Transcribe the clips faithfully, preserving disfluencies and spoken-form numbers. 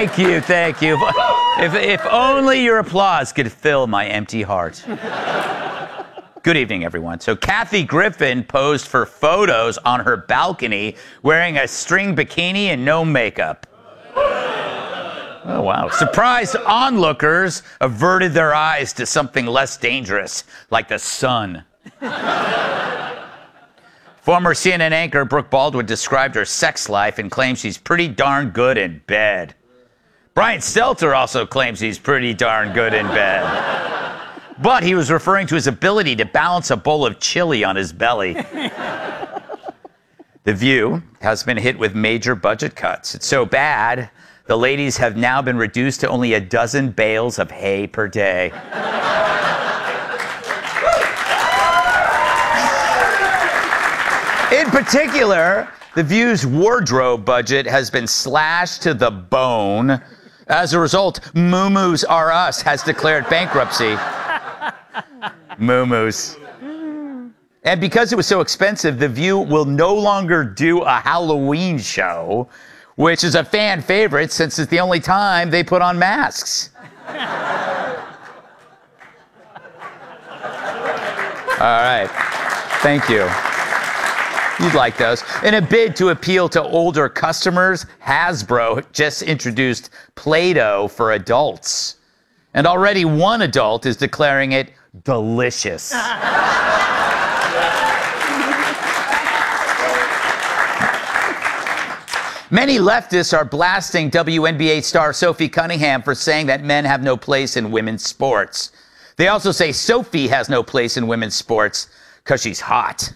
Thank you, thank you. If, if only your applause could fill my empty heart. Good evening, everyone. So Kathy Griffin posed for photos on her balcony wearing a string bikini and no makeup. Oh, wow. Surprised onlookers averted their eyes to something less dangerous, like the sun. Former C N N anchor Brooke Baldwin described her sex life and claims she's pretty darn good in bed. Brian Stelter also claims he's pretty darn good in bed. But he was referring to his ability to balance a bowl of chili on his belly. The View has been hit with major budget cuts. It's so bad, the ladies have now been reduced to only a dozen bales of hay per day. In particular, The View's wardrobe budget has been slashed to the bone. As a result, Moo Moo's R Us has declared bankruptcy. Moo Moo's. And because it was so expensive, The View will no longer do a Halloween show, which is a fan favorite since it's the only time they put on masks. All right. Thank you. You'd like those. In a bid to appeal to older customers, Hasbro just introduced Play-Doh for adults. And already one adult is declaring it delicious. Many leftists are blasting W N B A star Sophie Cunningham for saying that men have no place in women's sports. They also say Sophie has no place in women's sports because she's hot.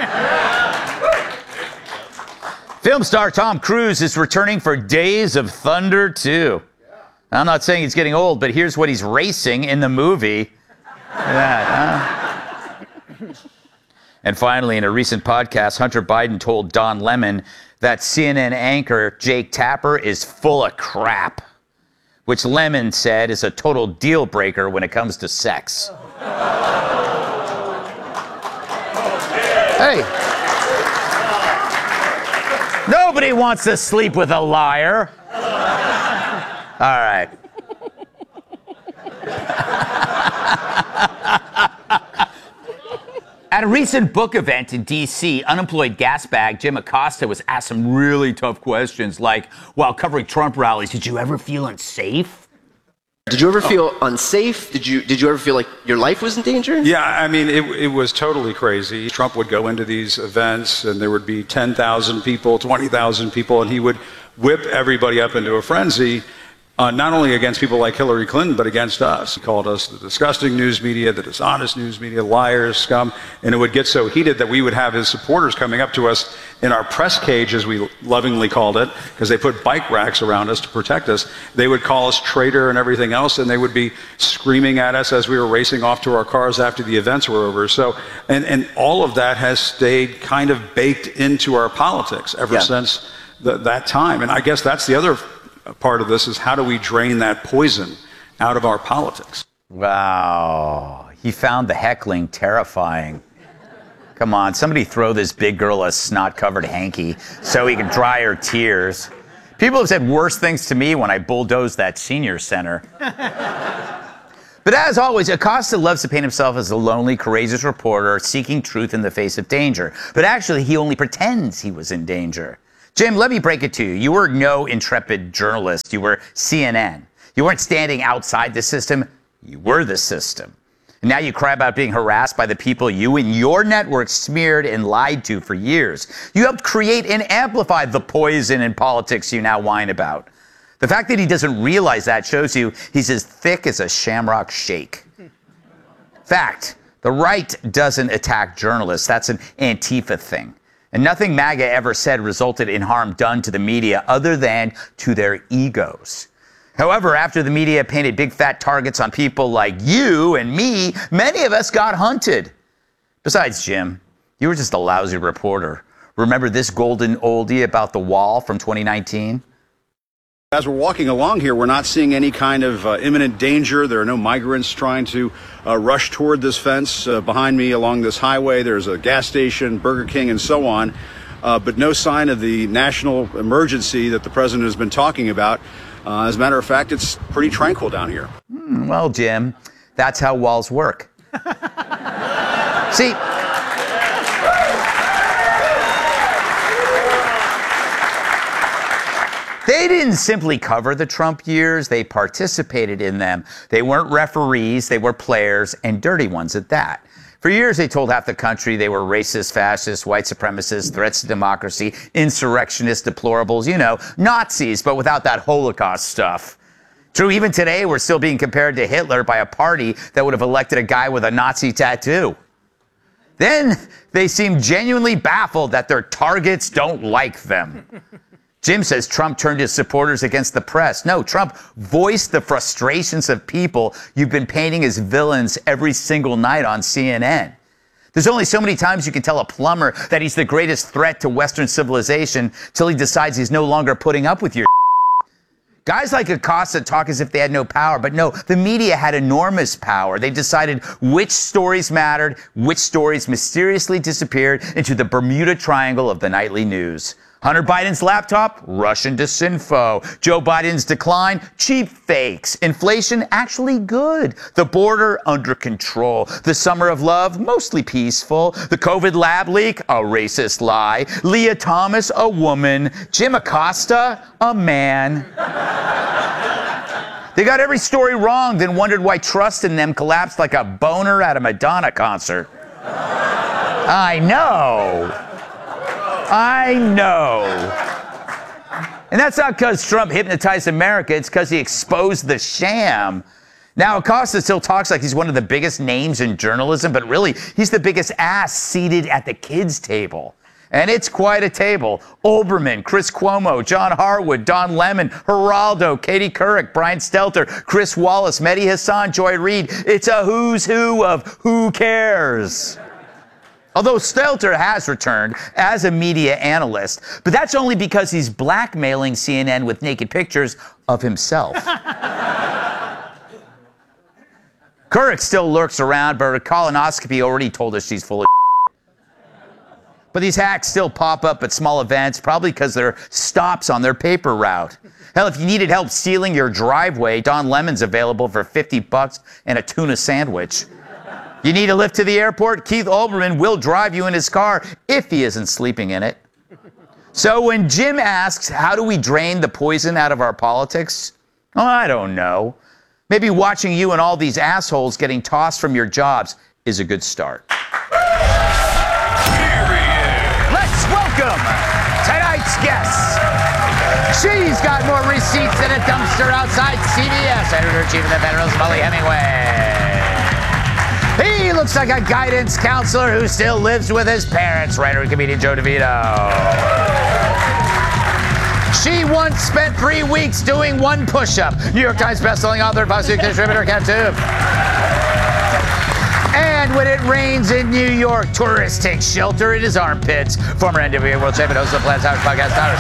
Film star Tom Cruise is returning for Days of Thunder two. I'm not saying he's getting old, but here's what he's racing in the movie. That, huh? And finally, in a recent podcast, Hunter Biden told Don Lemon that C N N anchor Jake Tapper is full of crap, which Lemon said is a total deal breaker when it comes to sex. Hey. Nobody wants to sleep with a liar. All right. At a recent book event in D C, unemployed gas bag Jim Acosta was asked some really tough questions, like, while covering Trump rallies, did you ever feel unsafe? Did you ever feel unsafe? Did you did you ever feel like your life was in danger? Yeah, I mean, it, it was totally crazy. Trump would go into these events, and there would be ten thousand people, twenty thousand people, and he would whip everybody up into a frenzy, uh, not only against people like Hillary Clinton, but against us. He called us the disgusting news media, the dishonest news media, liars, scum, and it would get so heated that we would have his supporters coming up to us in our press cage, as we lovingly called it, because they put bike racks around us to protect us. They would call us traitor and everything else, and they would be screaming at us as we were racing off to our cars after the events were over. So, and, and all of that has stayed kind of baked into our politics ever yeah. since the, that time. And I guess that's the other part of this, is how do we drain that poison out of our politics? Wow. He found the heckling terrifying. Come on, somebody throw this big girl a snot-covered hanky so he can dry her tears. People have said worse things to me when I bulldozed that senior center. But as always, Acosta loves to paint himself as a lonely, courageous reporter seeking truth in the face of danger. But actually, he only pretends he was in danger. Jim, let me break it to you. You were no intrepid journalist. You were C N N. You weren't standing outside the system. You were the system. And now you cry about being harassed by the people you and your network smeared and lied to for years. You helped create and amplify the poison in politics you now whine about. The fact that he doesn't realize that shows you he's as thick as a shamrock shake. Fact, the right doesn't attack journalists. That's an Antifa thing. And nothing MAGA ever said resulted in harm done to the media other than to their egos. However, after the media painted big fat targets on people like you and me, many of us got hunted. Besides, Jim, you were just a lousy reporter. Remember this golden oldie about the wall from twenty nineteen? As we're walking along here, we're not seeing any kind of uh, imminent danger. There are no migrants trying to uh, rush toward this fence. Uh, behind me along this highway, there's a gas station, Burger King, and so on. Uh, but no sign of the national emergency that the president has been talking about. Uh, as a matter of fact, it's pretty tranquil down here. Mm, well, Jim, that's how walls work. See, they didn't simply cover the Trump years, they participated in them. They weren't referees, they were players, and dirty ones at that. For years, they told half the country they were racist, fascist, white supremacists, threats to democracy, insurrectionists, deplorables, you know, Nazis, but without that Holocaust stuff. True, even today, we're still being compared to Hitler by a party that would have elected a guy with a Nazi tattoo. Then they seem genuinely baffled that their targets don't like them. Jim says Trump turned his supporters against the press. No, Trump voiced the frustrations of people you've been painting as villains every single night on C N N. There's only so many times you can tell a plumber that he's the greatest threat to Western civilization till he decides he's no longer putting up with your Guys like Acosta talk as if they had no power, but no, the media had enormous power. They decided which stories mattered, which stories mysteriously disappeared into the Bermuda Triangle of the nightly news. Hunter Biden's laptop, Russian disinfo. Joe Biden's decline, cheap fakes. Inflation, actually good. The border, under control. The summer of love, mostly peaceful. The COVID lab leak, a racist lie. Leah Thomas, a woman. Jim Acosta, a man. They got every story wrong, then wondered why trust in them collapsed like a boner at a Madonna concert. I know. I know. And that's not because Trump hypnotized America. It's because he exposed the sham. Now, Acosta still talks like he's one of the biggest names in journalism, but really, he's the biggest ass seated at the kids' table. And it's quite a table. Olbermann, Chris Cuomo, John Harwood, Don Lemon, Geraldo, Katie Couric, Brian Stelter, Chris Wallace, Mehdi Hassan, Joy Reid. It's a who's who of who cares. Although Stelter has returned as a media analyst, but that's only because he's blackmailing C N N with naked pictures of himself. Couric still lurks around, but her colonoscopy already told us she's full of But these hacks still pop up at small events, probably because they're stops on their paper route. Hell, if you needed help sealing your driveway, Don Lemon's available for fifty bucks and a tuna sandwich. You need a lift to the airport? Keith Olbermann will drive you in his car if he isn't sleeping in it. So when Jim asks, how do we drain the poison out of our politics? Oh, I don't know. Maybe watching you and all these assholes getting tossed from your jobs is a good start. Let's welcome tonight's guest. She's got more receipts than a dumpster outside C B S. Editor-in-Chief of the Federalist, Molly Hemingway. He looks like a guidance counselor who still lives with his parents, writer and comedian Joe DeVito. She once spent three weeks doing one push-up. New York Times bestselling author, Fox News distributor, Kat Tube. And when it rains in New York, tourists take shelter in his armpits. Former N W A World Champion, host of the Planet Towers podcast, Towers.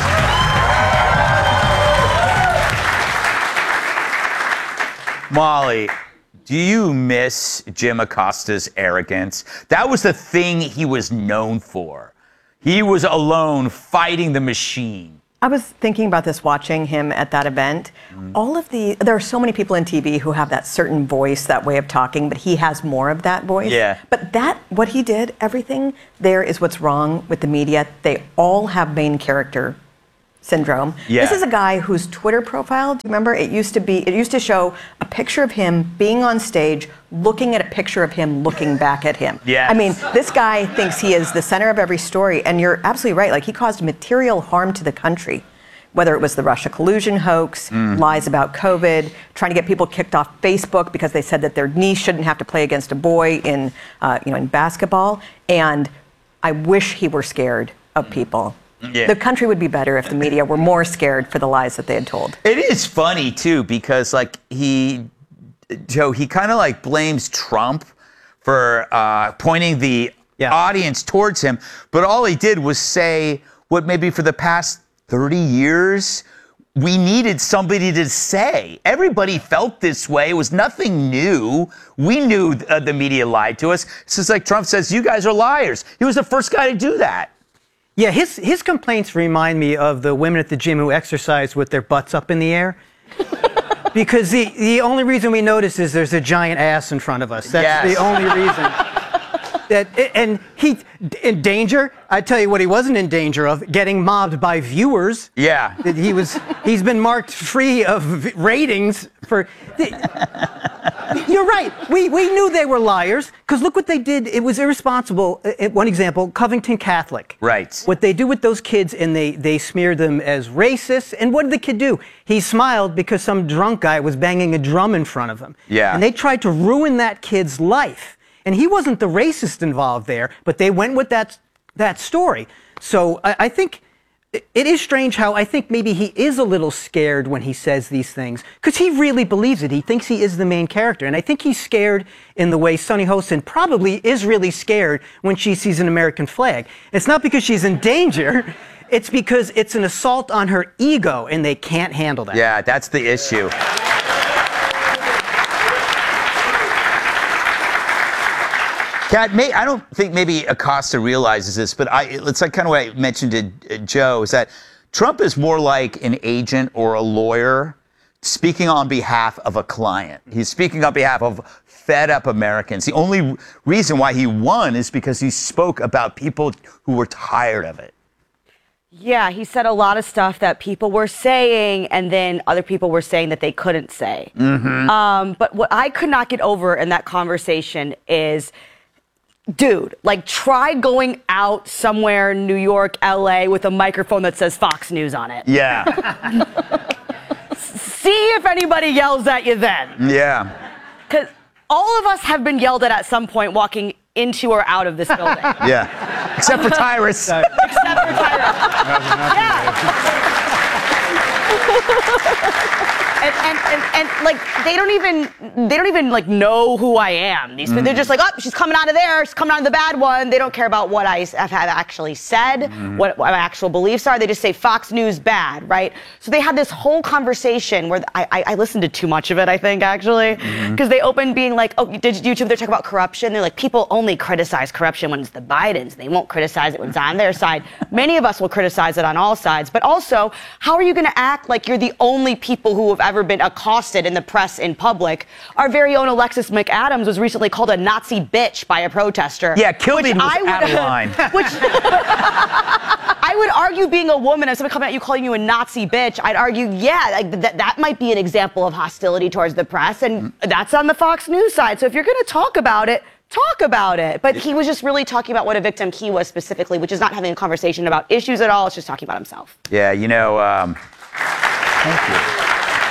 Molly, do you miss Jim Acosta's arrogance? That was the thing he was known for. He was alone fighting the machine. I was thinking about this watching him at that event. Mm. All of the, there are so many people in T V who have that certain voice, that way of talking, but he has more of that voice. Yeah. But that, what he did, everything there is what's wrong with the media. They all have main character syndrome. Yeah. This is a guy whose Twitter profile, do you remember? It used to be, it used to show a picture of him being on stage, looking at a picture of him looking back at him. Yes. I mean, this guy thinks he is the center of every story, and you're absolutely right. Like, he caused material harm to the country, whether it was the Russia collusion hoax, mm. lies about COVID, trying to get people kicked off Facebook because they said that their niece shouldn't have to play against a boy in, uh, you know, in basketball. And I wish he were scared of people. Yeah. The country would be better if the media were more scared for the lies that they had told. It is funny, too, because, like, he, Joe, he kind of, like, blames Trump for uh, pointing the yeah. audience towards him. But all he did was say what maybe for the past thirty years we needed somebody to say. Everybody felt this way. It was nothing new. We knew uh, the media lied to us. It's just like Trump says, you guys are liars. He was the first guy to do that. Yeah, his his complaints remind me of the women at the gym who exercise with their butts up in the air. Because the, the only reason we notice is there's a giant ass in front of us. That's Yes. the only reason. That, and he, in danger, I tell you what he wasn't in danger of, getting mobbed by viewers. Yeah. That he was, he's been marked free of ratings for... The, you're right. We, we knew they were liars, because look what they did. It was irresponsible. Uh, One example, Covington Catholic. Right. What they do with those kids, and they, they smear them as racists. And what did the kid do? He smiled because some drunk guy was banging a drum in front of him. Yeah. And they tried to ruin that kid's life. And he wasn't the racist involved there, but they went with that, that story. So I, I think it is strange how I think maybe he is a little scared when he says these things, because he really believes it. He thinks he is the main character. And I think he's scared in the way Sunny Hostin probably is really scared when she sees an American flag. It's not because she's in danger. It's because it's an assault on her ego, and they can't handle that. Yeah, that's the issue. Kat, may, I don't think maybe Acosta realizes this, but I, it's like kind of what I mentioned to uh, Joe, is that Trump is more like an agent or a lawyer speaking on behalf of a client. He's speaking on behalf of fed up Americans. The only reason why he won is because he spoke about people who were tired of it. Yeah, he said a lot of stuff that people were saying, and then other people were saying that they couldn't say. Mm-hmm. Um, but what I could not get over in that conversation is, dude, like, try going out somewhere in New York, L A with a microphone that says Fox News on it. Yeah. See if anybody yells at you then. Yeah. Because all of us have been yelled at at some point walking into or out of this building. Yeah. Except for Tyrus. Except for Tyrus. Yeah. And, and, and, and like they don't even they don't even like know who I am. These mm. They're just like, oh, she's coming out of there, she's coming out of the bad one. They don't care about what I have actually said, mm. what, what my actual beliefs are. They just say Fox News bad, right? So they had this whole conversation where I, I, I listened to too much of it, I think, actually, because mm-hmm. they opened being like, oh, did YouTube? They're talking about corruption. They're like, people only criticize corruption when it's the Bidens. They won't criticize it when it's on their side. Many of us will criticize it on all sides. But also, how are you going to act like you're the only people who have ever been accosted in the press in public? Our very own Alexis McAdams was recently called a Nazi bitch by a protester. Yeah, Kilby was I would, out of line. Which I would argue, being a woman, if somebody coming at you calling you a Nazi bitch, I'd argue, yeah, like th- that might be an example of hostility towards the press, and mm. that's on the Fox News side. So if you're going to talk about it, talk about it. But he was just really talking about what a victim he was specifically, which is not having a conversation about issues at all. It's just talking about himself. Yeah, you know, um, thank you.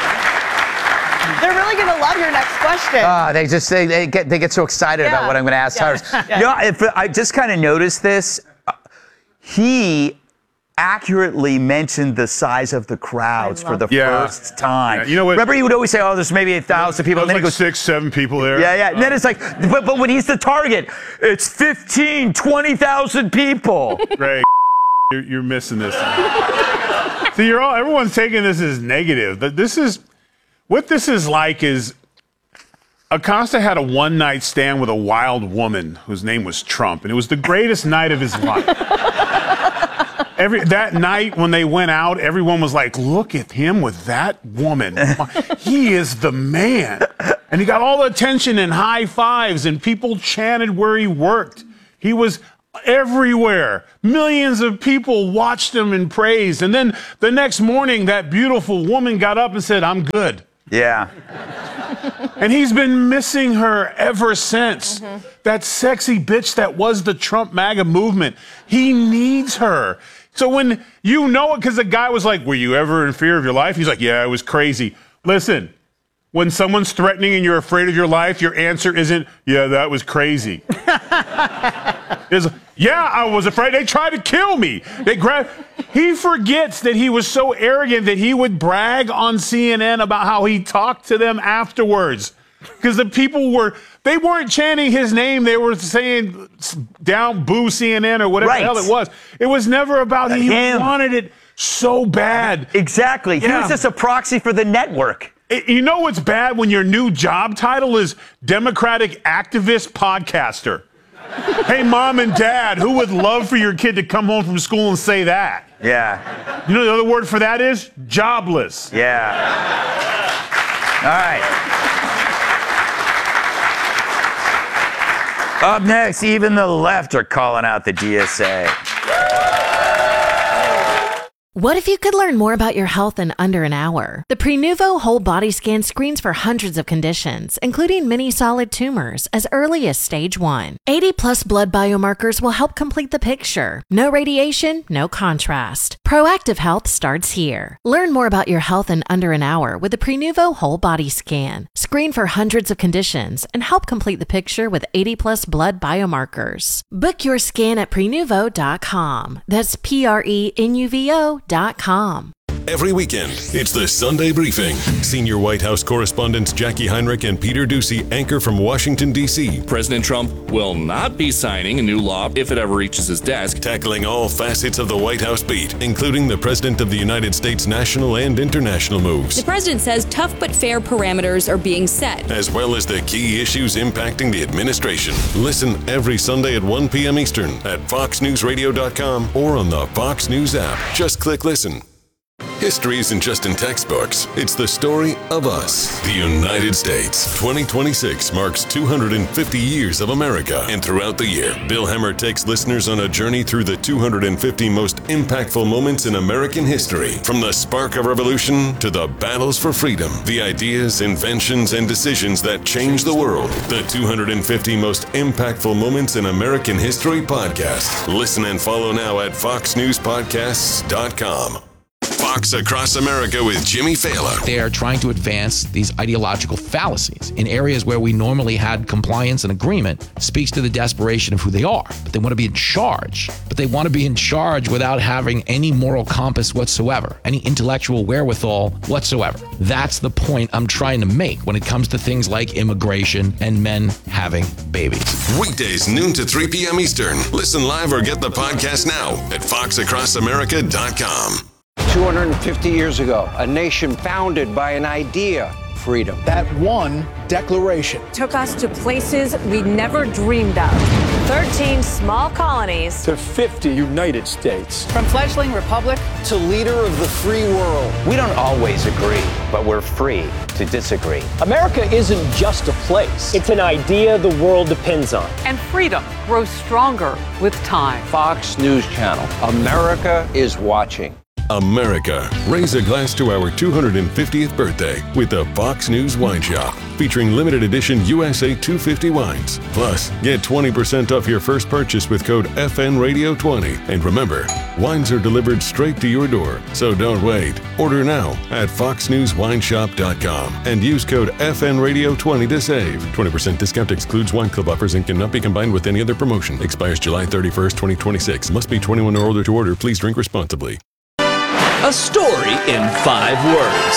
They're really going to love your next question. Uh, they just they, they get they get so excited yeah. about what I'm going to ask yeah. Tyrus. Yeah. You know, if, I just kind of noticed this. Uh, he accurately mentioned the size of the crowds for the Yeah. first time. Yeah, you know what? Remember, he would always say, "Oh, there's maybe a thousand people," and then like he goes, six, seven people there. "Yeah, yeah." And then it's like, but but when he's the target, it's fifteen, twenty thousand people. Ray, you're, you're missing this. See, you're all everyone's taking this as negative. But this is what this is like. Is Acosta had a one night stand with a wild woman whose name was Trump, and it was the greatest night of his life. Every that night when they went out, everyone was like, "Look at him with that woman. He is the man." And he got all the attention and high fives, and people chanted where he worked. He was everywhere. Millions of people watched him and praised. And then the next morning, that beautiful woman got up and said, "I'm good." Yeah. And he's been missing her ever since. Mm-hmm. That sexy bitch that was the Trump MAGA movement. He needs her. So when you know it, because the guy was like, "Were you ever in fear of your life?" He's like, "Yeah, it was crazy." Listen, when someone's threatening and you're afraid of your life, your answer isn't, "Yeah, that was crazy." It's, "Yeah, I was afraid. They tried to kill me. They grabbed." He forgets that he was so arrogant that he would brag on C N N about how he talked to them afterwards. Because the people were, they weren't chanting his name. They were saying, "Down, boo C N N," or whatever right. the hell it was. It was never about him. He him. wanted it so bad. Exactly. Yeah. He was just a proxy for the network. It, you know what's bad when your new job title is Democratic Activist Podcaster? Hey, mom and dad, who would love for your kid to come home from school and say that? Yeah. You know the other word for that is? Jobless. Yeah. All right. Up next, even the left are calling out the D S A. What if you could learn more about your health in under an hour? The Prenuvo Whole Body Scan screens for hundreds of conditions, including many solid tumors, as early as stage one. eighty plus blood biomarkers will help complete the picture. No radiation, no contrast. Proactive health starts here. Learn more about your health in under an hour with the Prenuvo Whole Body Scan. Screen for hundreds of conditions and help complete the picture with eighty plus blood biomarkers. Book your scan at prenuvo dot com. That's P R E N U V O dot com. Every weekend, it's the Sunday Briefing. Senior White House correspondents Jackie Heinrich and Peter Doocy anchor from Washington, D C President Trump will not be signing a new law if it ever reaches his desk. Tackling all facets of the White House beat, including the President of the United States' national and international moves. The president says tough but fair parameters are being set, as well as the key issues impacting the administration. Listen every Sunday at one p.m. Eastern at fox news radio dot com or on the Fox News app. Just click listen. History isn't just in textbooks. It's the story of us, the United States. twenty twenty-six marks two hundred fifty years of America. And throughout the year, Bill Hemmer takes listeners on a journey through the two hundred fifty most impactful moments in American history. From the spark of revolution to the battles for freedom, the ideas, inventions, and decisions that changed the world. The two hundred fifty most impactful moments in American history podcast. Listen and follow now at fox news podcasts dot com. Fox Across America with Jimmy Fallon. They are trying to advance these ideological fallacies in areas where we normally had compliance and agreement. Speaks to the desperation of who they are. But they want to be in charge. But they want to be in charge without having any moral compass whatsoever, any intellectual wherewithal whatsoever. That's the point I'm trying to make when it comes to things like immigration and men having babies. Weekdays, noon to three p.m. Eastern. Listen live or get the podcast now at fox across america dot com. two hundred fifty years ago, a nation founded by an idea, freedom. That one declaration took us to places we never dreamed of. thirteen small colonies to fifty United States. From fledgling republic to leader of the free world. We don't always agree, but we're free to disagree. America isn't just a place. It's an idea the world depends on. And freedom grows stronger with time. Fox News Channel. America is watching. America, raise a glass to our two hundred fiftieth birthday with the Fox News Wine Shop, featuring limited edition U S A two fifty wines. Plus, get twenty percent off your first purchase with code F N radio twenty. And remember, wines are delivered straight to your door, so don't wait. Order now at fox news wine shop dot com and use code F N radio twenty to save. twenty percent discount excludes wine club offers and cannot be combined with any other promotion. Expires July thirty-first, twenty twenty-six. Must be twenty-one or older to order. Please drink responsibly. A story in five words.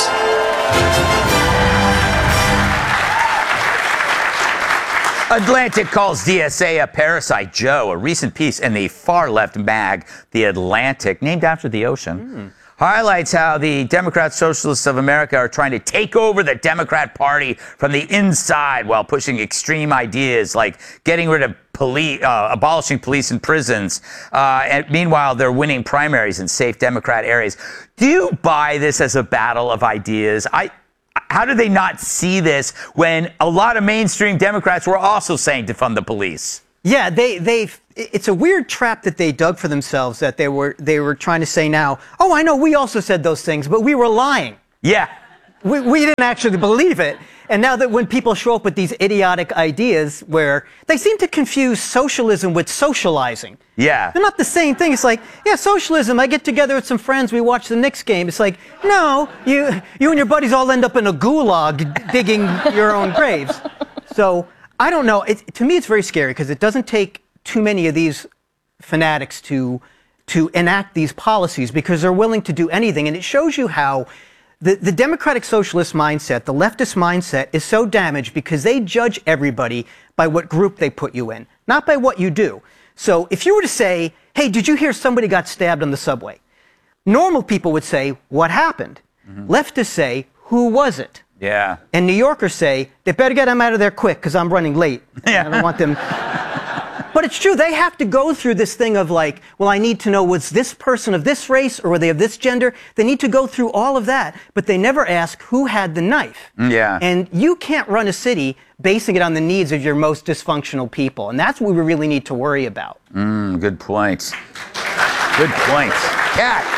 Atlantic calls D S A a parasite. Joe, a recent piece in the far-left mag, The Atlantic, named after the ocean, mm. highlights how the Democrat Socialists of America are trying to take over the Democrat Party from the inside while pushing extreme ideas like getting rid of police, uh, abolishing police and prisons. Uh, and meanwhile, they're winning primaries in safe Democrat areas. Do you buy this as a battle of ideas? I, how do they not see this when a lot of mainstream Democrats were also saying defund the police? Yeah, they they it's a weird trap that they dug for themselves, that they were they were trying to say now, oh, I know we also said those things, but we were lying. Yeah. We we didn't actually believe it. And now that when people show up with these idiotic ideas where they seem to confuse socialism with socializing. Yeah. They're not the same thing. It's like, yeah, socialism, I get together with some friends, we watch the Knicks game. It's like, no, you you and your buddies all end up in a gulag digging your own graves. So I don't know. It, to me, it's very scary because it doesn't take too many of these fanatics to to enact these policies because they're willing to do anything. And it shows you how the, the democratic socialist mindset, the leftist mindset, is so damaged because they judge everybody by what group they put you in, not by what you do. So if you were to say, hey, did you hear somebody got stabbed on the subway? Normal people would say, what happened? Mm-hmm. Leftists say, who was it? Yeah. And New Yorkers say, they better get them out of there quick because I'm running late. Yeah. I don't want them. But but it's true. They have to go through this thing of like, well, I need to know, was this person of this race or were they of this gender? They need to go through all of that, but they never ask who had the knife. Yeah. And you can't run a city basing it on the needs of your most dysfunctional people. And that's what we really need to worry about. Mm, good point. Good point. Cat.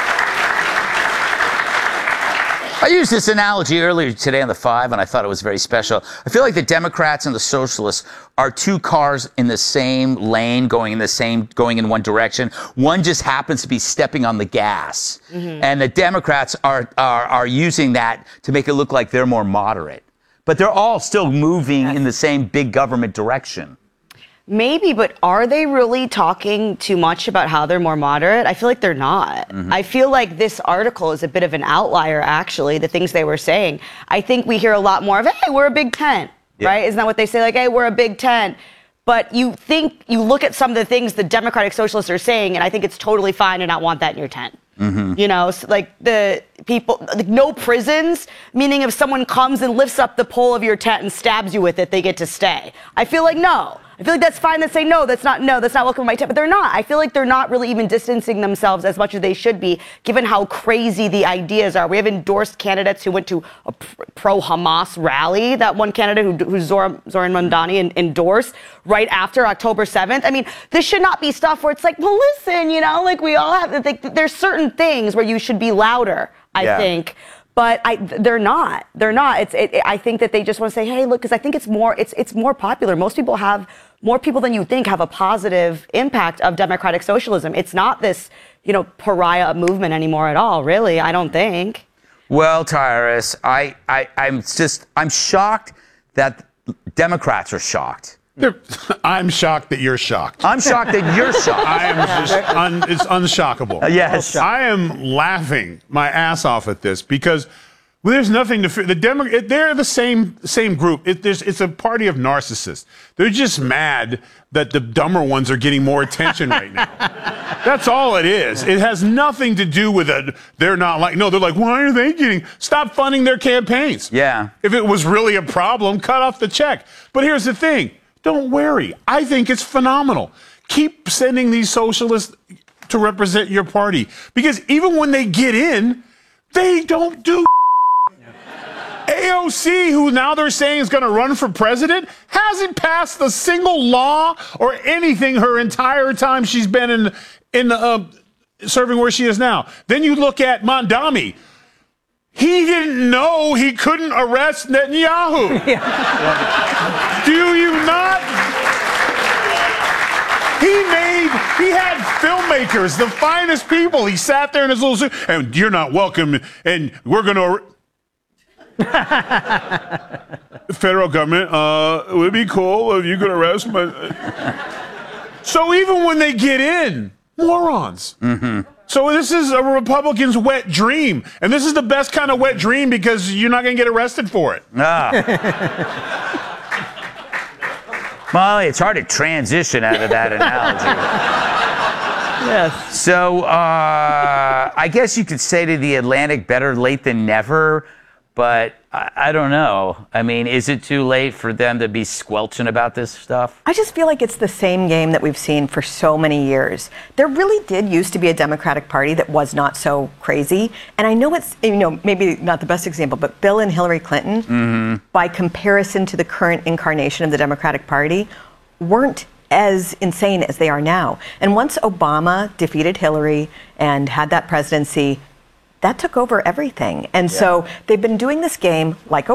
I used this analogy earlier today on The Five, and I thought it was very special. I feel like the Democrats and the Socialists are two cars in the same lane, going in the same, going in one direction. One just happens to be stepping on the gas, mm-hmm. and the Democrats are, are are using that to make it look like they're more moderate. But they're all still moving in the same big government direction. Maybe, but are they really talking too much about how they're more moderate? I feel like they're not. Mm-hmm. I feel like this article is a bit of an outlier, actually, the things they were saying. I think we hear a lot more of, hey, we're a big tent, yeah. right? Isn't that what they say? Like, hey, we're a big tent. But you think, you look at some of the things the Democratic Socialists are saying, and I think it's totally fine to not want that in your tent. Mm-hmm. You know, so like the people, like no prisons, meaning if someone comes and lifts up the pole of your tent and stabs you with it, they get to stay. I feel like no. I feel like that's fine to say, no, that's not, no, that's not welcome in my tent. But they're not. I feel like they're not really even distancing themselves as much as they should be, given how crazy the ideas are. We have endorsed candidates who went to a pro-Hamas rally, that one candidate who, who Zoran, Zoran Mondani endorsed right after October seventh. I mean, this should not be stuff where it's like, well, listen, you know, like we all have, like, there's certain things where you should be louder, I yeah. think. But I, they're not. They're not. It's. It, I think that they just want to say, "Hey, look," because I think it's more. It's. It's more popular. Most people have more people than you think have a positive impact of democratic socialism. It's not this, you know, pariah movement anymore at all. Really, I don't think. Well, Tyrus, I, I, I'm just. I'm shocked that Democrats are shocked. They're, I'm shocked that you're shocked. I'm shocked that you're shocked. I am just, un, it's unshockable. Uh, yes. I am laughing my ass off at this because well, there's nothing to fear. The Demo, they're the same same group. It, it's a party of narcissists. They're just mad that the dumber ones are getting more attention right now. That's all it is. It has nothing to do with it. They're not like, no, they're like, why are they getting, stop funding their campaigns. Yeah. If it was really a problem, cut off the check. But here's the thing. Don't worry. I think it's phenomenal. Keep sending these socialists to represent your party. Because even when they get in, they don't do A O C, who now they're saying is going to run for president, hasn't passed a single law or anything her entire time she's been in, in uh, serving where she is now. Then you look at Mondani. He didn't know he couldn't arrest Netanyahu. Yeah. Do you not? He made, he had filmmakers, the finest people. He sat there in his little suit, and you're not welcome, and we're going to... Federal government, uh, it would be cool if you could arrest my... So even when they get in, morons. Mm-hmm. So this is a Republican's wet dream. And this is the best kind of wet dream because you're not going to get arrested for it. Ah. Molly, it's hard to transition out of that analogy. Yes. So uh, I guess you could say to the Atlantic, better late than never. But I, I don't know. I mean, is it too late for them to be squelching about this stuff? I just feel like it's the same game that we've seen for so many years. There really did used to be a Democratic Party that was not so crazy. And I know it's, you know, maybe not the best example, but Bill and Hillary Clinton, mm-hmm. by comparison to the current incarnation of the Democratic Party, weren't as insane as they are now. And once Obama defeated Hillary and had that presidency, that took over everything. And yeah. so they've been doing this game like